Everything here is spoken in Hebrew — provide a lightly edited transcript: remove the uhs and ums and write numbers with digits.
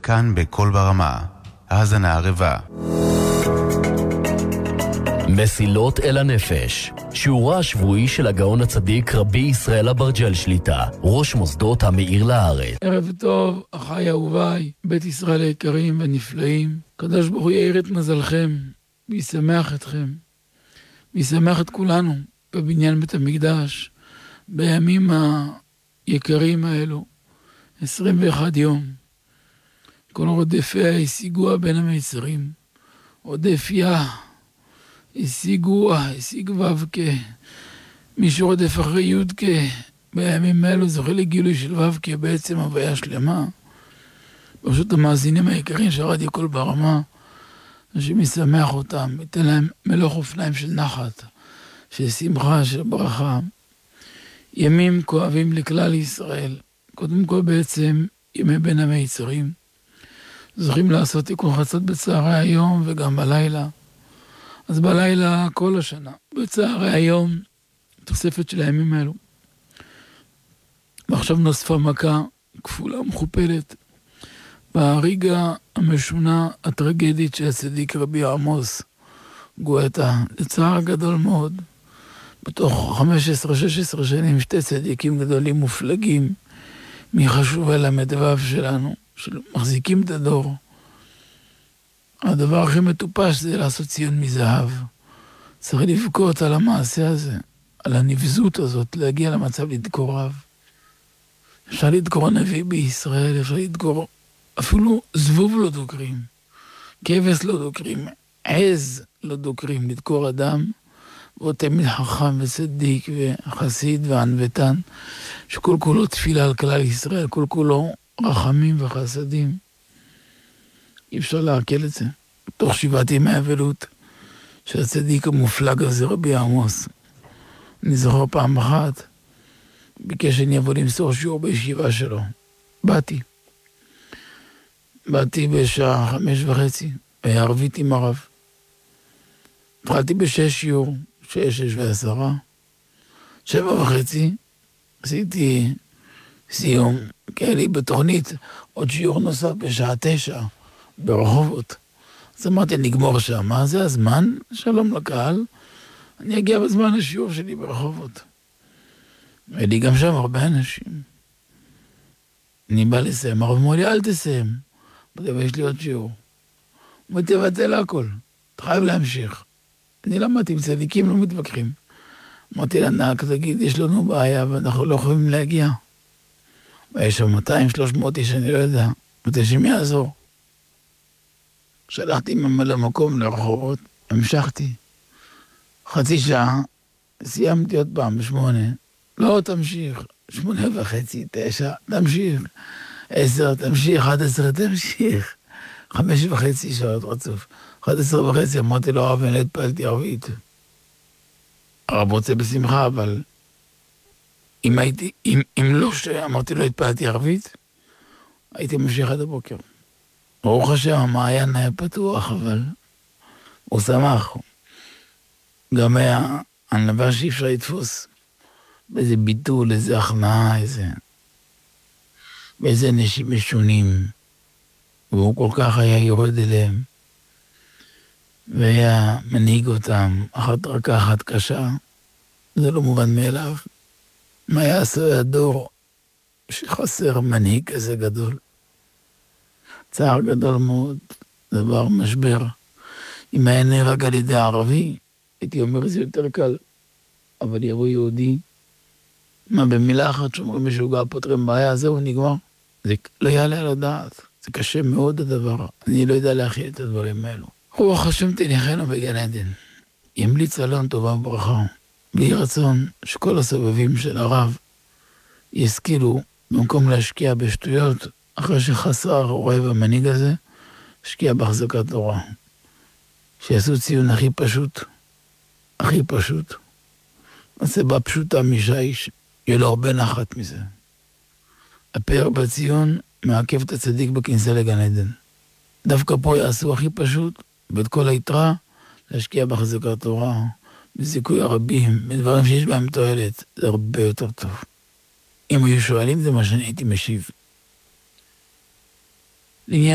כאן בכל ברמה, האזנה ערבה. מסילות אל הנפש, שיעורה השבועי של הגאון הצדיק רבי ישראל אברג'ל שליטה, ראש מוסדות המאיר לארץ. ערב טוב, אחי אהוביי, בית ישראל היקרים והנפלאים. קדוש ברוך הוא יאיר את מזלכם, וישמח אתכם, וישמח את כולנו בבניין בית המקדש, בימים היקרים האלו, 21 יום. כל רודפיה השיגוה בין המצרים, רודפיה השיגוה, השיג ו"ק, מי שרודף אחרי י"ק, בימים האלו זוכה לגילוי של ו"ק, בעצם הוויה שלמה. פשוט המאזינים היקרים של רדיו כל ברמה, שמשמח אותם, ייתן להם מלוך אופניים של נחת, של שמחה, של ברכה. ימים כואבים לכלל ישראל, קודם כל בעצם ימי בין המצרים, זוכים לעשות תיקון חצות בצהרי היום וגם בלילה. אז בלילה כל השנה, בצהרי היום, תוספת של הימים האלו. ועכשיו נוספה מכה כפולה ומכופלת, בהריגה המשונה הטרגדית של הצדיק רבי עמוס גואטה, לצער גדול מאוד. בתוך 15-16 שנים שתי צדיקים גדולים מופלגים מחשובי למדבב שלנו, שמחזיקים את הדור. הדבר הכי מטופש זה לעשות ציון מזהב. צריך לבכות על המעשה הזה, על הנבזות הזאת, להגיע למצב לדקור רב. אפשר לדקור נביא בישראל, אפשר לדקור, אפילו זבוב לא דוקרים, כבש לא דוקרים, עז לא דוקרים, לדקור אדם, והוא תמיד חכם וצדיק וחסיד וענוותן, שכל כולו תפילה על כלל ישראל, כל כולו רחמים וחסדים. אי אפשר להקל את זה. תוך 7 ימי אבלות של הצדיק המופלג הזה רבי עמוס. אני זוכר פעם אחת, ביקש שאני אבוא למסור שיעור בישיבה שלו. באתי בשעה 5:30, היה ערבית עם הרב. התחלתי ב6 שיעור, 6:10. 7:30, עשיתי סיום, כי לי בתוכנית עוד שיעור נוסף בשעה 9 ברחובות. אז אמרתי, נגמור שם, מה זה הזמן? שלום לקהל, אני אגיע בזמן השיעור שלי ברחובות. ולי גם שם הרבה אנשים. אני בא לסיים, הרב אמר לי, אל תסיים. אמרתי, אבל יש לי עוד שיעור. אמרתי, תבטל הכל, אתה חייב להמשיך. אני למדתי עם צדיקים, לא מתווכחים. אמרתי לנהג, תגיד, יש לנו בעיה ואנחנו לא יכולים להגיע. ויש שם 200-300 איש, אני לא יודע. אמרתי, שמי יעזור? שלחתי ממלא מקום לרחובות, המשכתי. חצי שעה, סיימתי עוד פעם, 8. לא, תמשיך. 8:30, 9, תמשיך. 10, תמשיך. 11, תמשיך. 5:30 שעות רצוף. 11:30, אמרתי לו, הרב, אני לא התפעלתי ערבית. הרב רוצה בשמחה, אבל אם לא שאמרתי לו התפעלתי ערבית, הייתי ממשיך עד הבוקר. ברוך השם, המעיין היה פתוח, אבל הוא שמח. גם היה ענווה שאי אפשר לתפוס. באיזה ביטול, איזה הכנעה, באיזה אנשים משונים. והוא כל כך היה יורד אליהם. והיה מנהיג אותם, אחת רכה, אחת קשה. זה לא מובן מאליו. מה יעשה הדור שחסר מנהיג כזה גדול? צער גדול מאוד, דבר משבר. אם היה נהרג על ידי ערבי, הייתי אומר זה יותר קל. אבל יבוא יהודי, מה במילה אחת שאומרים משוגע פותרים בעיה, זהו נגמר. זה לא יעלה על הדעת. זה קשה מאוד הדבר. אני לא יודע להכיל את הדברים האלו. רוח השם תניחנו בגן עדן. ימליץ עלינו טובה וברכה. בלי רצון שכל הסובבים של הרב ישכילו במקום להשקיע בשטויות, אחרי שחסר הרב המנהיג הזה, השקיע בהחזקת תורה. שיעשו ציון הכי פשוט, הכי פשוט. הסיבה פשוטה משיש, יהיה לו הרבה נחת מזה. הפאר בציון מעכב את הצדיק בכניסה לגן עדן. דווקא פה יעשו הכי פשוט, ואת כל היתרה להשקיע בהחזקת תורה, בזיכוי הרבים, בדברים שיש בהם תועלת, זה הרבה יותר טוב. אם היו שואלים זה מה שאני הייתי משיב. לעניין